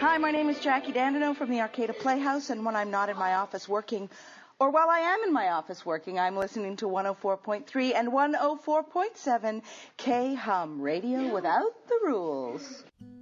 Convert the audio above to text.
Hi, my name is Jackie Dandino from the Arcata Playhouse, and when I'm not in my office working, or while I am in my office working, I'm listening to 104.3 and 104.7 K-Hum, radio without the rules.